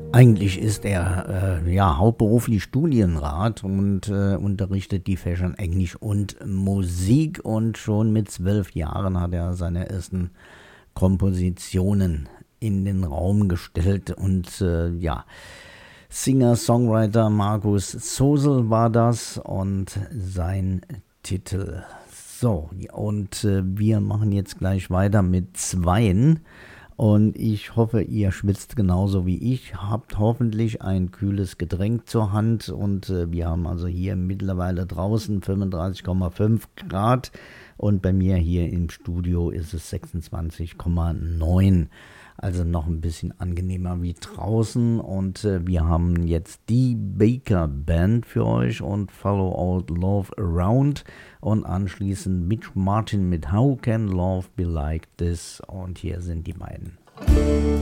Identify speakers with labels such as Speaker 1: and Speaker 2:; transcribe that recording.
Speaker 1: Eigentlich ist er hauptberuflich Studienrat und unterrichtet die Fächern Englisch und Musik, und schon mit 12 Jahren hat er seine ersten Kompositionen in den Raum gestellt und Singer-Songwriter Markus Sosel war das und sein Titel. So, und wir machen jetzt gleich weiter mit Zweien. Und ich hoffe, ihr schwitzt genauso wie ich, habt hoffentlich ein kühles Getränk zur Hand, und wir haben also hier mittlerweile draußen 35,5 Grad und bei mir hier im Studio ist es 26,9. Also noch ein bisschen angenehmer wie draußen, und wir haben jetzt die Baker Band für euch und Follow Out Love Around und anschließend Mitch Martin mit How Can Love Be Like This, und hier sind die beiden.